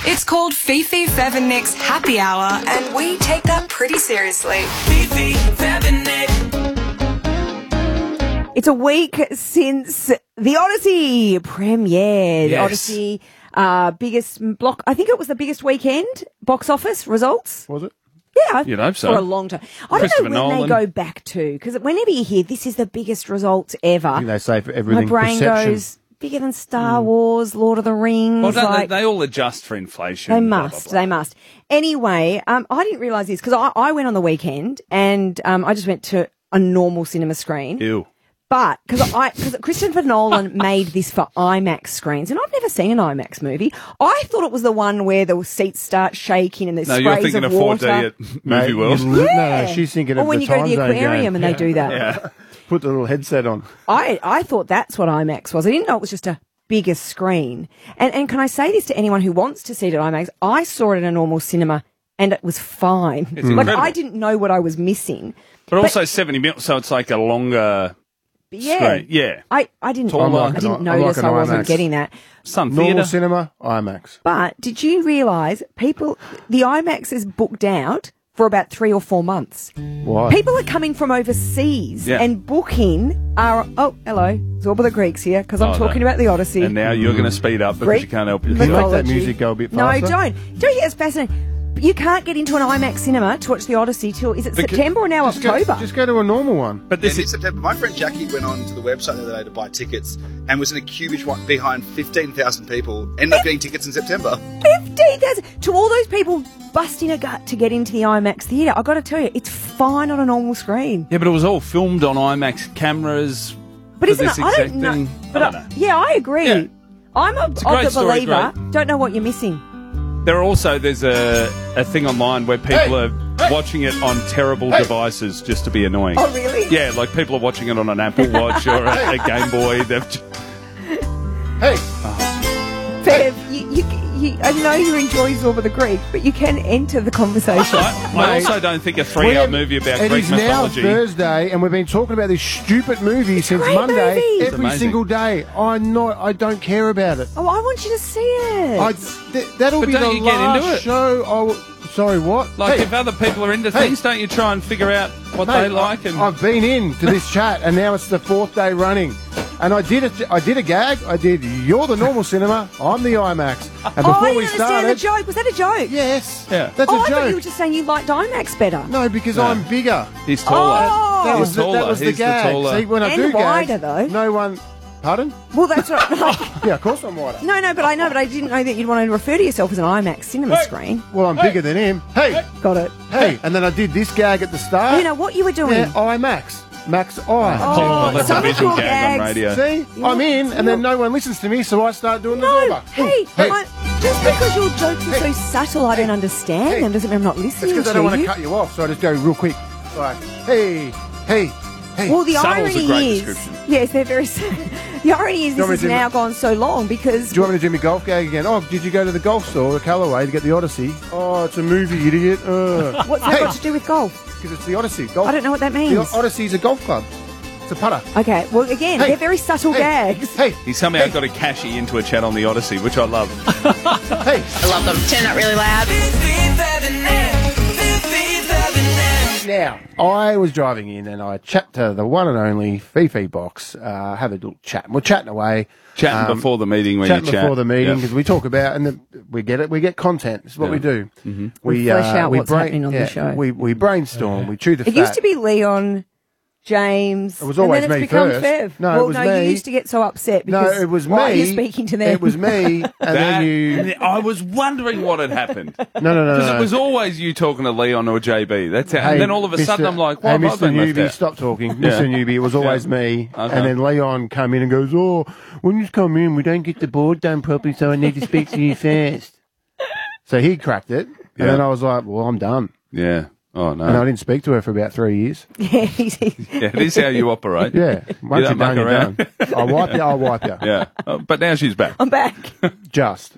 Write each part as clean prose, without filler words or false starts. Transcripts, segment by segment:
It's called Fifi, Fev and Nick's Happy Hour, and we take that pretty seriously. Fifi, Fev and Nick. It's a week since The Odyssey premiered. Yes. Odyssey, biggest block. I think it was the biggest weekend box office results. Was it? Yeah, You'd hope so. For a long time. I don't Christopher know when Nolan. they go back to, because whenever you hear this is the biggest results ever, I think they say for my everything brain perception. goes bigger than Star Wars, Lord of the Rings. Well, don't like, they all adjust for inflation. They blah, must. blah, blah. They must. Anyway, I didn't realise this because I went on the weekend and I just went to a normal cinema screen. Ew. But because Christopher Nolan made this for IMAX screens, and I've never seen an IMAX movie. I thought it was the one where the seats start shaking and there's No, sprays you're thinking of of 4D water. at Movie World. No, she's thinking or of when the you go to time the zone aquarium game. and they do that. Yeah. Put the little headset on. I thought that's what IMAX was. I didn't know it was just a bigger screen. And can I say this to anyone who wants to see it at IMAX? I saw it in a normal cinema and it was fine. It's Like incredible. I didn't know what I was missing. But also 70 mil, so it's like a longer But yeah, screen. Yeah. I didn't. Taller. I didn't I'm notice like I an wasn't IMAX. getting that. Some Normal theatre. cinema, IMAX. But did you realise the IMAX is booked out for about 3 or 4 months? Why? People are coming from overseas Yeah. and booking hello, Zorba the Greeks here, because I'm Oh, talking no. about the Odyssey. And now you're going to speed up because Greek you can't help Can you yourself. make that mythology. music go a bit No, faster? don't. Don't you? It's fascinating. But you can't get into an IMAX cinema to watch the Odyssey till, is it September or now Just go- October? Just go to a normal one. But this In is... September, my friend Jackie went on to the website the other day to buy tickets and was in a queue behind 15,000 people. Ended up getting tickets in September. 15,000 to all those people busting a gut to get into the IMAX theatre. I got to tell you, it's fine on a normal screen. Yeah, but it was all filmed on IMAX cameras. But for isn't this it? I exact don't know. thing. But I don't know. yeah, I agree. Yeah. I'm of a great the story, believer. great. Don't know what you're missing. There's a thing online where people are watching it on terrible devices just to be annoying. Oh, really? Yeah, like people are watching it on an Apple Watch or a Game Boy. Hey, Fev, I know you enjoy Zorba the Greek, but you can enter the conversation. I also don't think a 3-hour movie about it Greek is now mythology. Thursday, and we've been talking about this stupid movie since great Monday. movie. It's Every amazing. single day. I don't care about it. Oh, I want you to see it. That'll But be don't the you get into last it? show. Sorry, what? Like, Hey, if other people are into Hey. things, don't you try and figure out what mate, they like? And I've been into this chat, and now it's the 4th day running. And I did a gag. I did. You're the normal cinema. I'm the IMAX. And Oh, I before didn't we understand started, the joke. Was that a joke? yes, Yeah. that's Oh, a I thought you were joke. just saying you liked IMAX better. No, because No. I'm bigger. he's taller. Oh. That He's was taller. that was the He's the gag. taller. See, when I And do wider, gags, though. no one. Pardon? Well, that's right. Yeah, of course I'm wider. No, but I know, but I didn't know that you'd want to refer to yourself as an IMAX cinema screen. Well, I'm bigger than him. Hey, Got it. hey, and then I did this gag at the start. You know what you were doing? Yeah, IMAX, Max I. Oh, that's some a visual cool gag on gags. radio. See, I'm in, and then no one listens to me, so I start doing the No, Zorba. hey, hey, just because your jokes are so subtle, I don't understand Hey. them. Doesn't mean I'm not it's listening because I to don't want to you. cut you off, so I just go real quick. Like, hey, hey, hey. Well, the Subtle's a irony great is, description. yes, they're very. The irony is Do you this want me has to do now my- gone so long because Do you want me to do my golf gag again? Oh, did you go to the golf store, the Callaway, to get the Odyssey? Oh, it's a movie, idiot. what's that got to do with golf? Because it's the Odyssey. Golf. I don't know what that The means. Odyssey's a golf club. It's a putter. Okay, well, again, Hey. they're very subtle Hey, gags. Hey, He somehow got a cashy into a chat on the Odyssey, which I love. hey. I love them. Turn up really loud. Now, I was driving in and I chat to the one and only Fifi box, have a little chat. We're chatting away. Chatting before the meeting when Chatting you chat. before the meeting Yeah. because we talk about and we get it. We get content. It's what we do. Mm-hmm. We flesh out what's happening on the show. We brainstorm. We chew the It fat. used to be Leon, James. It was always and then me it's become first. Fev. No, well, it was no, me. you used to get so upset No, because it was why me. are you speaking to them? It was me, and then you. I was wondering what had happened. No. Because it was always you talking to Leon or JB. That's how, and then all of a sudden I'm like, why hey, have I Mr. been left Newbie, out? stop talking. Yeah. Mr. Newbie, it was always me. Okay. And then Leon come in and goes, oh, when you come in, we don't get the board done properly, so I need to speak to you first. So he cracked it. And Yeah. then I was like, well, I'm done. Yeah. Oh, And I no. didn't speak to her for about 3 years. Yeah, it is how you operate. Yeah. Once don't you're done, muck you're around. done. I'll wipe you. Yeah. But now she's back. I'm back. Just.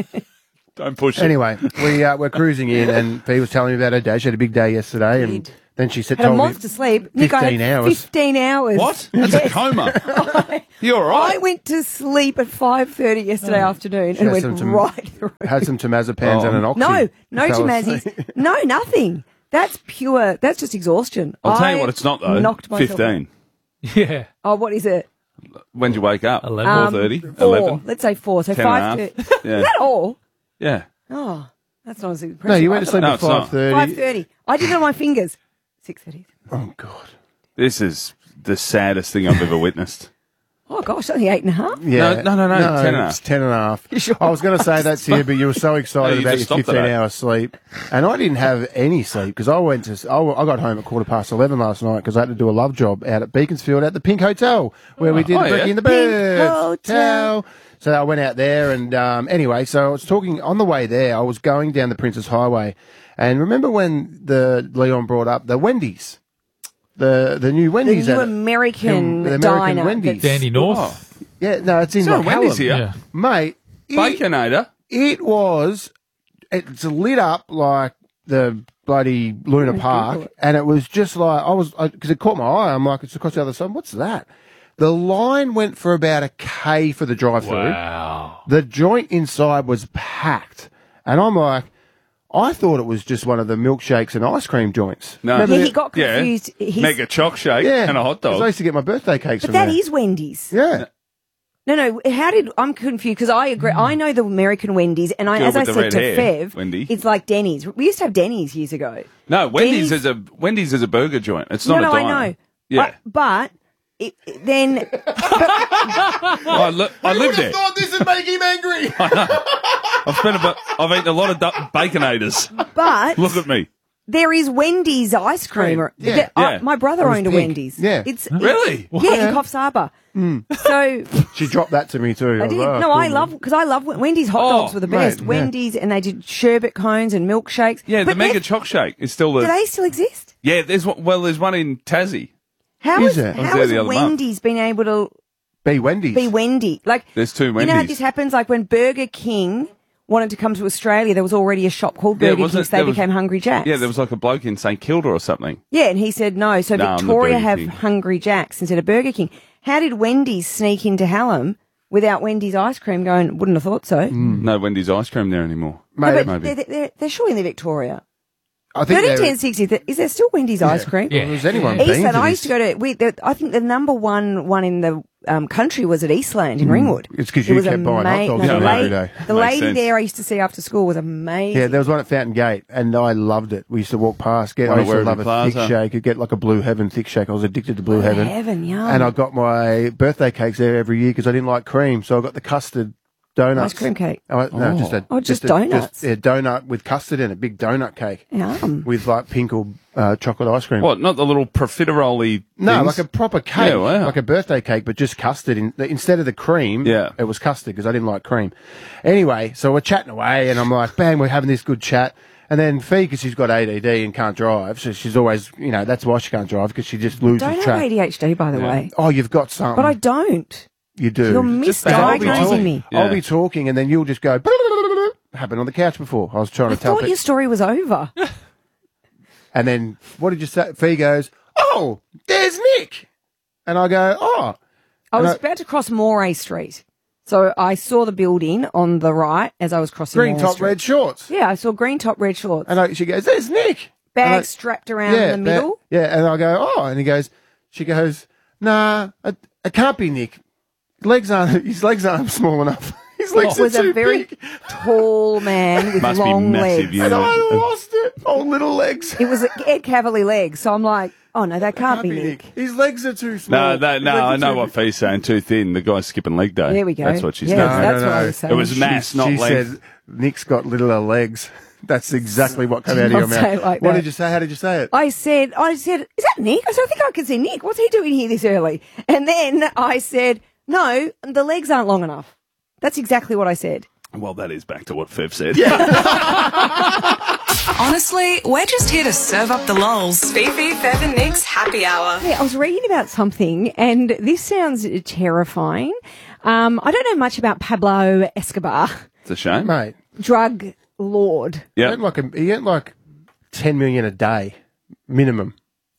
Don't push it. Anyway, we're cruising in, and Fee was telling me about her day. She had a big day yesterday, and Then she said, Had a told me monster sleep. Nick, I 15 had hours. 15 hours. What? That's a coma. You all right? I went to sleep at 5:30 yesterday afternoon and Had went some- right through. Had some temazepams and an oxy. No Fell asleep. Tamazis. No, nothing. That's pure. That's just exhaustion. I'll tell you I what it's not, though. Knocked myself 15. Yeah. Oh, what is it? When'd you wake up? 11. 4:30? 4. 11? Let's say 4. So 10 and a 5:30. half. Yeah. Is that all? Yeah. Oh, that's not as impressive. No, you went to sleep No, at it's not. 5:30. 5:30. I did it on my fingers. 6:30. Oh, God. This is the saddest thing I've ever witnessed. Oh gosh, only 8.5. Yeah. No, 10 and a half. It's 10 and a half. sure? I was going to say that to you, but you were so excited No, you about your just stopped 15 today. hours sleep. And I didn't have any sleep because I got home at 11:15 last night because I had to do a love job out at Beaconsfield at the Pink Hotel where we did Oh, the Brekkie yeah. and the Pink Birds. Hotel. So I went out there and anyway, so I was talking on the way there. I was going down the Princess Highway, and remember when Leon brought up the Wendy's, the new The Wendy's, new at- American the American diner. Wendy's. that's- Dandy North. Yeah, no, it's in It's not like Wendy's Hallam. here. Yeah. Mate. Baconator. It's lit up like the bloody Luna Park, and it was just like because it caught my eye. I'm like, it's across the other side. What's that? The line went for about a K for the drive-through. Wow. The joint inside was packed, and I'm like, I thought it was just one of the milkshakes and ice cream joints. No. Remember Yeah, the- he got confused. Yeah. He's- Mega choc shake and a hot 'cause I dog. used to get my birthday cakes but from that there. is Wendy's. Yeah. No. I'm confused because I agree. I know the American Wendy's, and Girl as I with the said red to hair, Fev, Wendy. it's like Denny's. We used to have Denny's years ago. No, Wendy's Denny's- is a burger joint. It's not no, a I diner. know. Yeah. But then I live there. thought this would make him angry. I've eaten a lot of baconators. but Look at me. there is Wendy's ice cream. Yeah. Yeah. My brother It was owned a pink. Wendy's. Yeah. Really? Yeah, in Coffs Harbour. So She dropped that to me too. I did. was like, No, oh, I cool. love because I love Wendy's hot Oh, dogs were the mate, best. yeah. Wendy's, and they did sherbet cones and milkshakes. Yeah, the But mega they're- choc shake is still the. Do they still exist? Yeah, there's one in Tassie. How Is is there? I was how there has the other month. Wendy's been able to Be Wendy's. be Wendy? Like There's two You know how Wendy's. this happens? Like when Burger King wanted to come to Australia, there was already a shop called Yeah, Burger wasn't King, it- so they there was- became Hungry Jacks. Yeah, there was like a bloke in St Kilda or something. Yeah, and he said no. So No, I'm the Victoria Burger have King. Hungry Jacks instead of Burger King. How did Wendy's sneak into Hallam without Wendy's ice cream? Going, wouldn't have thought so. No Wendy's ice cream there anymore. No, Mate, but they're surely in the Victoria. I think 13, they're- 10, 60. Is there still Wendy's ice cream? Yeah. Has anyone been Eastland. to I this? used to go to. I think the number one in the country was at Eastland in Ringwood. It's 'cause It you was kept buying hot dogs the every lady, day. the Makes lady sense. there I used to see after school was amazing. Yeah, there was one at Fountain Gate, and I loved it. We used to walk past. One I at used to Werribee love a Plaza. thick shake. You'd get like a Blue Heaven thick shake. I was addicted to Blue Heaven. Heaven, yum. And I got my birthday cakes there every year because I didn't like cream, so I got the custard donuts. Ice cream cake. No, just donuts. a donut with custard in it, big donut cake Yum. with like pink or chocolate ice cream. What? Not the little profiterole. No, things? like a proper cake, Yeah, wow. like a birthday cake, but just custard. Instead of the cream, Yeah. it was custard because I didn't like cream. Anyway, so we're chatting away, and I'm like, bang, we're having this good chat. And then Fee, because she's got ADD and can't drive, so she's always, that's why she can't drive, because she just loses Don't have track. ADHD, by the way. Oh, you've got some. But I don't. You do. You're Just I'll be misdiagnosing talking- me. Yeah. I'll be talking, and then you'll just go, happened on the couch before. I was trying I to tell thought your story was over. And then, what did you say? Fee goes, oh, there's Nick. And I go, oh. I was And about to cross Moray Street. So I saw the building on the right as I was crossing Green Moray top, Street. red shorts. Yeah, I saw green top, red shorts. And she goes, there's Nick. Bag And I- strapped around in the middle. Yeah, and I go, oh, and she goes, nah, it can't be Nick. His legs aren't small enough. His legs It was are too a very big. tall man with Must be long massive, legs. yeah. And I lost it. Oh, little legs. It was Ed Cavalier legs. So I'm like, oh no, that can't be Can't Nick. His legs are too small. No, His legs I are know too what big. Fee's saying. Too thin. The guy's skipping leg day. There we go. That's what she's yeah, saying. that's No, what I no. was saying. It was mass, not She length. said, Nick's got littler legs. That's exactly what came out of Don't your mouth. say it like What that. did you say? How did you say it? I said, is that Nick? I said, I think I can see Nick. What's he doing here this early? And then I said, no, the legs aren't long enough. That's exactly what I said. Well, that is back to what Fev said. Honestly, we're just here to serve up the lols. Fifi, Fev and Nick's happy hour. Yeah, I was reading about something, and this sounds terrifying. I don't know much about Pablo Escobar, It's a shame. Mate, drug lord. Yeah. he earned like 10 million a day, minimum.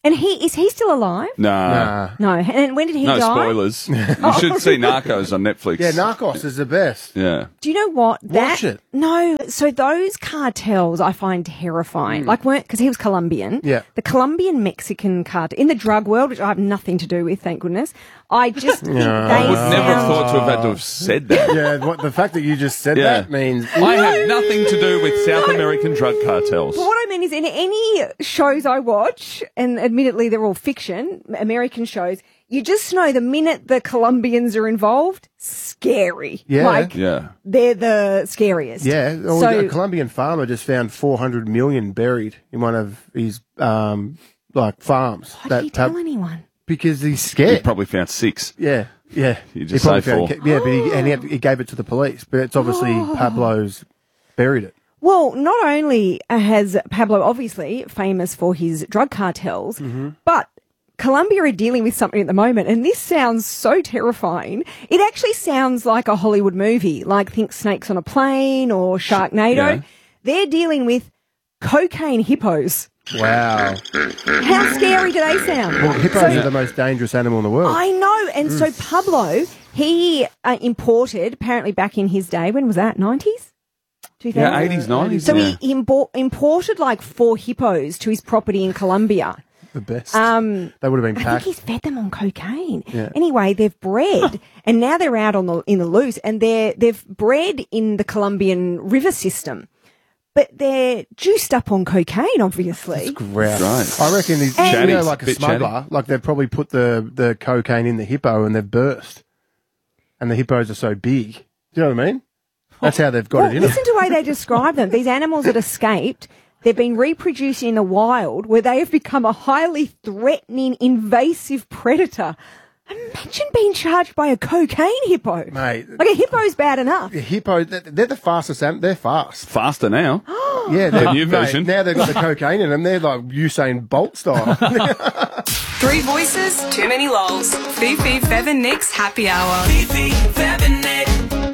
And is he still alive? Nah. No. And when did he No die? spoilers. You should see Narcos on Netflix. Yeah, Narcos is the best. Yeah. Do you know what? Watch it. No. So those cartels I find terrifying. Because he was Colombian. Yeah. The Colombian-Mexican cartel, in the drug world, which I have nothing to do with, thank goodness, I just think they I would never sound- thought to have had to have said that. Yeah, the fact that you just said Yeah. that means... I have nothing to do with South American drug cartels. But what I mean is, in any shows I watch, and admittedly they're all fiction, American shows, you just know the minute the Colombians are involved, scary. Yeah. Like, Yeah. they're the scariest. Yeah, So, a Colombian farmer just found 400 million buried in one of his farms. why did he tell Pab- anyone? because he's He scared. probably found 6. Yeah. You just probably say found 4. but he gave it to the police. But it's obviously Pablo's buried it. Well, not only has Pablo obviously famous for his drug cartels, but Colombia are dealing with something at the moment, and this sounds so terrifying. It actually sounds like a Hollywood movie, like think Snakes on a Plane or Sharknado. Yeah. They're dealing with cocaine hippos. Wow. How scary do they sound? Well, hippos are the most dangerous animal in the world. I know. And so Pablo, he imported, apparently back in his day, when was that, 90s? 2000s? Yeah, 80s, 90s. So yeah. he imported like 4 hippos to his property in Colombia. The best. They would have been I think packed. he's fed them on cocaine. Yeah. Anyway, they've bred, and now they're out in the loose, and they've bred in the Colombian river system. But they're juiced up on cocaine, obviously. Grouse. Right. I reckon these, Chatty. like a Bit smuggler, like they've probably put the cocaine in the hippo and they've burst. And the hippos are so big. Do you know what I mean? That's how they've got Well, it in them. listen to the way they describe them. These animals that escaped, they've been reproducing in the wild where they have become a highly threatening, invasive predator. Imagine being charged by a cocaine hippo. Mate. Like a hippo's bad enough. The hippo, they're the fastest they're fast. Faster now. Yeah, The new version. Now they've got the cocaine in them. They're like Usain Bolt style. 3 voices, too many lols. Fifi, Fev and Nick's happy hour. Fifi, Fev and Nick.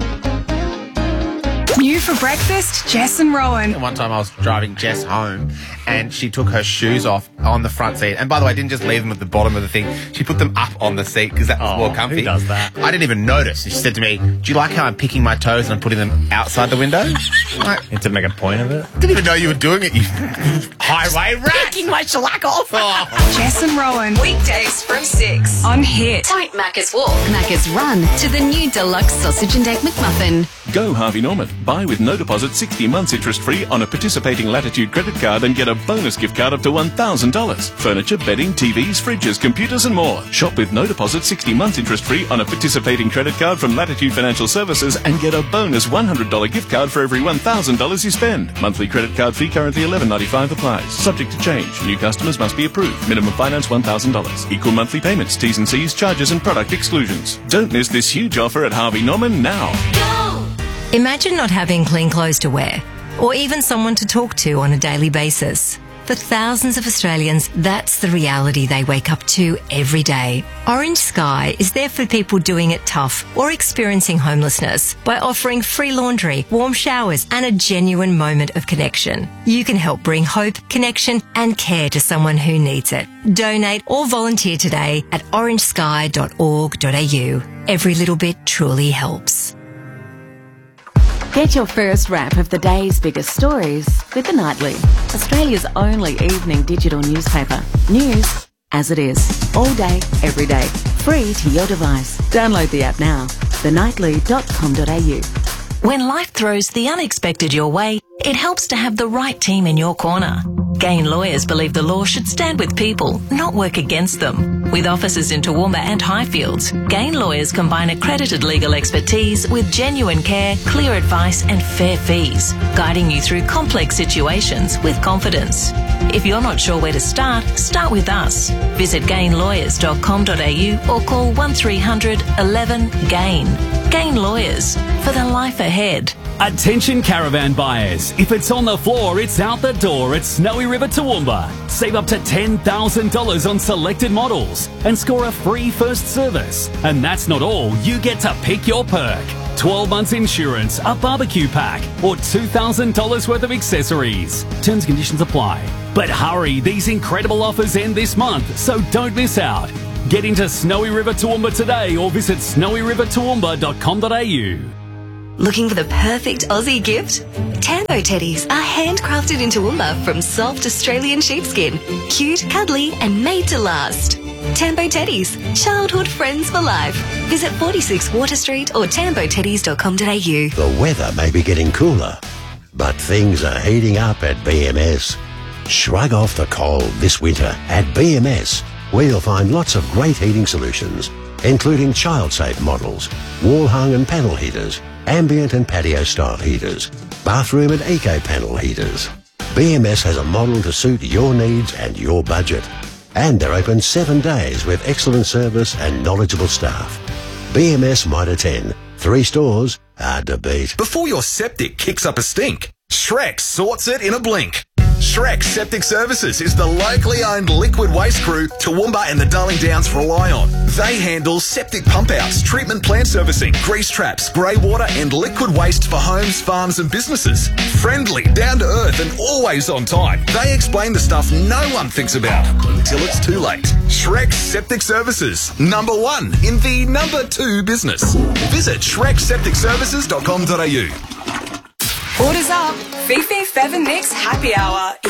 New for breakfast, Jess and Rowan. One time I was driving Jess home and she took her shoes off on the front seat. And by the way, I didn't just leave them at the bottom of the thing. She put them up on the seat because that was more comfy. Who does that? I didn't even notice. She said to me, do you like how I'm picking my toes and I'm putting them outside the window? I To make a point of it. didn't even know you were doing it, you highway rat. Picking my shellac off. Jess and Rowan, weekdays from 6 on Hit. Don't Macca's walk, Macca's run to the new deluxe sausage and egg McMuffin. Go Harvey Norman. Buy with no deposit 60 months interest-free on a participating Latitude credit card and get a bonus gift card up to $1,000. Furniture, bedding, TVs, fridges, computers and more. Shop with no deposit 60 months interest-free on a participating credit card from Latitude Financial Services and get a bonus $100 gift card for every $1,000 you spend. Monthly credit card fee currently $11.95 applies. Subject to change. New customers must be approved. Minimum finance $1,000. Equal monthly payments, T's and C's, charges and product exclusions. Don't miss this huge offer at Harvey Norman now. Imagine not having clean clothes to wear, or even someone to talk to on a daily basis. For thousands of Australians, that's the reality they wake up to every day. Orange Sky is there for people doing it tough or experiencing homelessness by offering free laundry, warm showers, and a genuine moment of connection. You can help bring hope, connection, and care to someone who needs it. Donate or volunteer today at orangesky.org.au. Every little bit truly helps. Get your first wrap of the day's biggest stories with The Nightly, Australia's only evening digital newspaper. News as it is, all day, every day, free to your device. Download the app now, thenightly.com.au. When life throws the unexpected your way, it helps to have the right team in your corner. Gain lawyers believe the law should stand with people, not work against them. With offices in Toowoomba and Highfields, Gain lawyers combine accredited legal expertise with genuine care, clear advice and fair fees, guiding you through complex situations with confidence. If you're not sure where to start with us. Visit gainlawyers.com.au or call 1300 11 GAIN. Gain Lawyers for the life ahead. Attention caravan buyers. If it's on the floor, it's out the door at Snowy River Toowoomba. Save up to $10,000 on selected models and score a free first service. And that's not all. You get to pick your perk. 12 months insurance, a barbecue pack, or $2,000 worth of accessories. Terms and conditions apply. But hurry, these incredible offers end this month, so don't miss out. Get into Snowy River Toowoomba today or visit snowyrivertoowoomba.com.au. Looking for the perfect Aussie gift? Tambo teddies are handcrafted in Toowoomba from soft Australian sheepskin. Cute, cuddly and made to last. Tambo teddies, childhood friends for life. Visit 46 Water Street or tamboteddies.com.au. The weather may be getting cooler, but things are heating up at BMS. Shrug off the cold this winter at BMS, where you'll find lots of great heating solutions, including child-safe models, wall-hung and panel heaters, ambient and patio-style heaters, bathroom and eco-panel heaters. BMS has a model to suit your needs and your budget. And they're open 7 days with excellent service and knowledgeable staff. BMS Mitre 10. 3 stores, hard to beat. Before your septic kicks up a stink, Shrek sorts it in a blink. Shrek Septic Services is the locally owned liquid waste crew Toowoomba and the Darling Downs rely on. They handle septic pump outs, treatment plant servicing, grease traps, grey water and liquid waste for homes, farms and businesses. Friendly, down to earth and always on time. They explain the stuff no one thinks about until it's too late. Shrek Septic Services, number 1 in the number 2 business. Visit shreksepticservices.com.au. Orders up. Fifi Fev and Nick's Happy Hour.